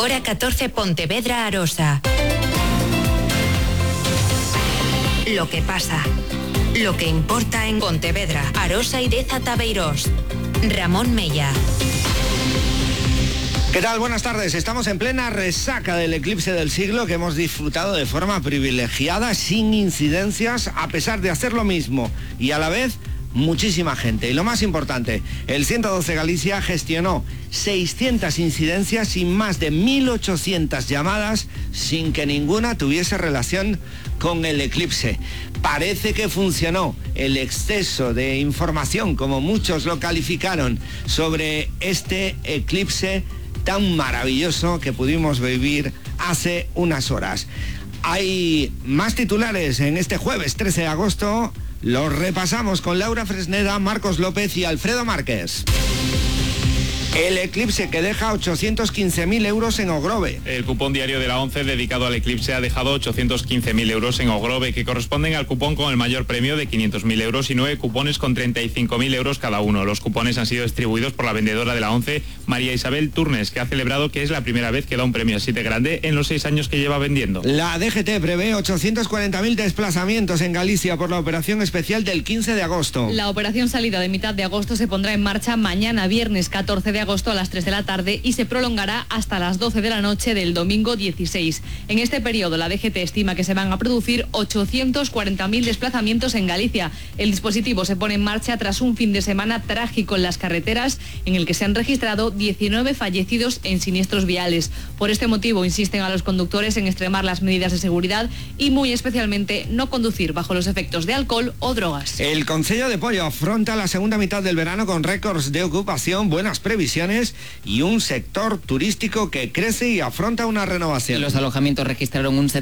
Hora 14, Pontevedra, Arosa. Lo que pasa. Lo que importa en Pontevedra, Arosa y Deza Tabeirós. Ramón Mella. ¿Qué tal? Buenas tardes. Estamos en plena resaca del eclipse del siglo que hemos disfrutado de forma privilegiada, sin incidencias, a pesar de hacer lo mismo y a la vez muchísima gente. Y lo más importante, el 112 Galicia gestionó 600 incidencias y más de 1.800 llamadas sin que ninguna tuviese relación con el eclipse. Parece que funcionó. El exceso de información, como muchos lo calificaron, sobre este eclipse tan maravilloso que pudimos vivir hace unas horas. Hay más titulares en este jueves 13 de agosto. Los repasamos con Laura Fresneda, Marcos López y Alfredo Márquez. El eclipse que deja 815.000 euros en Ogrove. El cupón diario de la ONCE dedicado al eclipse ha dejado 815.000 euros en Ogrove, que corresponden al cupón con el mayor premio de 500.000 euros y 9 cupones con 35.000 euros cada uno. Los cupones han sido distribuidos por la vendedora de la ONCE, María Isabel Turnes, que ha celebrado que es la primera vez que da un premio así de grande en los 6 años que lleva vendiendo. La DGT prevé 840.000 desplazamientos en Galicia por la operación especial del 15 de agosto. La operación salida de mitad de agosto se pondrá en marcha mañana, viernes 14 de agosto a las 3 de la tarde y se prolongará hasta las 12 de la noche del domingo 16. En este periodo la DGT estima que se van a producir 840.000 desplazamientos en Galicia. El dispositivo se pone en marcha tras un fin de semana trágico en las carreteras en el que se han registrado 19 fallecidos en siniestros viales. Por este motivo insisten a los conductores en extremar las medidas de seguridad y muy especialmente no conducir bajo los efectos de alcohol o drogas. El Concello de Pollo afronta la segunda mitad del verano con récords de ocupación, buenas previsiones y un sector turístico que crece y afronta una renovación. Los alojamientos registraron un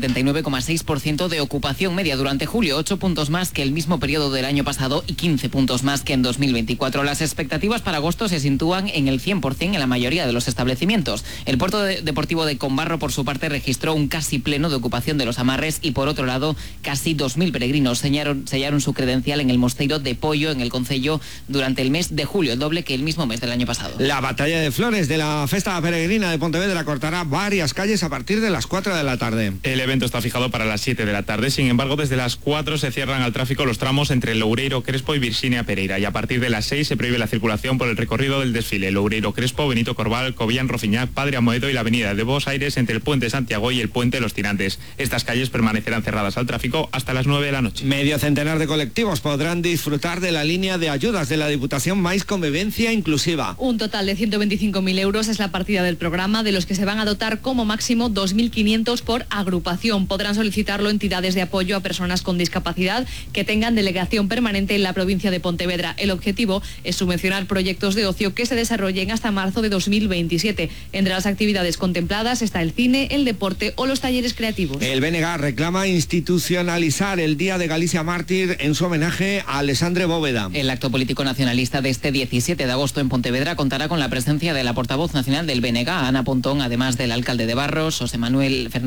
79,6% de ocupación media durante julio, 8 puntos más que el mismo periodo del año pasado y 15 puntos más que en 2024. Las expectativas para agosto se sitúan en el 100% en la mayoría de los establecimientos. El puerto deportivo de Combarro, por su parte, registró un casi pleno de ocupación de los amarres y, por otro lado, casi 2.000 peregrinos sellaron su credencial en el Mosteiro de Pollo, en el concello, durante el mes de julio, el doble que el mismo mes del año pasado. La batalla de flores de la Festa Peregrina de Pontevedra cortará varias calles a partir de las 4 de la tarde. El evento está fijado para las 7 de la tarde, sin embargo, desde las 4 se cierran al tráfico los tramos entre Loureiro Crespo y Virxinia Pereira, y a partir de las 6 se prohíbe la circulación por el recorrido del desfile Loureiro Crespo, Benito Corval, Covillán Rofiñac, Padre Amoedo y la avenida de Bos Aires entre el puente Santiago y el puente Los Tirantes. Estas calles permanecerán cerradas al tráfico hasta las 9 de la noche. Medio centenar de colectivos podrán disfrutar de la línea de ayudas de la Diputación Mais Convivencia Inclusiva. Un total de 125.000 euros es la partida del programa, de los que se van a dotar como máximo 2.500 por agrupación. Podrán solicitarlo entidades de apoyo a personas con discapacidad que tengan delegación permanente en la provincia de Pontevedra. El objetivo es subvencionar proyectos de ocio que se desarrollen hasta marzo de 2027. Entre las actividades contempladas está el cine, el deporte o los talleres creativos. El BNG reclama institucionalizar el Día de Galicia Mártir en su homenaje a Alessandre Bóveda. El acto político nacionalista de este 17 de agosto en Pontevedra contará con la presencia de la portavoz nacional del BNG, Ana Pontón, además del alcalde de Barros, José Manuel Fernández